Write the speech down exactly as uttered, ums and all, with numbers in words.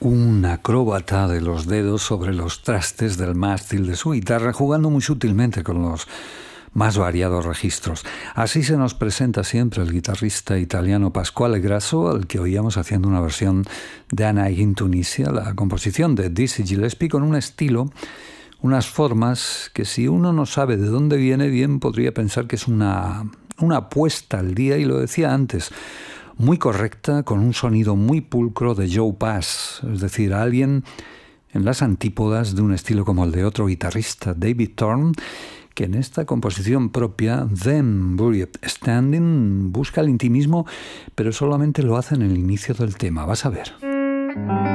un acróbata de los dedos sobre los trastes del mástil de su guitarra, jugando muy sutilmente con los más variados registros. Así se nos presenta siempre el guitarrista italiano Pasquale Grasso, al que oíamos haciendo una versión de A Night in Tunisia, la composición de Dizzy Gillespie, con un estilo, unas formas que, si uno no sabe de dónde viene, bien podría pensar que es una, una apuesta al día, y lo decía antes, muy correcta, con un sonido muy pulcro de Joe Pass, es decir, alguien en las antípodas de un estilo como el de otro guitarrista, David Thorne, que en esta composición propia, Them Buried Standing, busca el intimismo, pero solamente lo hace en el inicio del tema. Vas a ver.